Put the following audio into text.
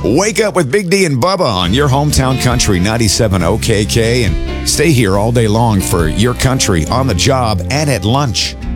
Wake up with Big D and Bubba on your hometown country 97 OKK and stay here all day long for your country on the job and at lunch.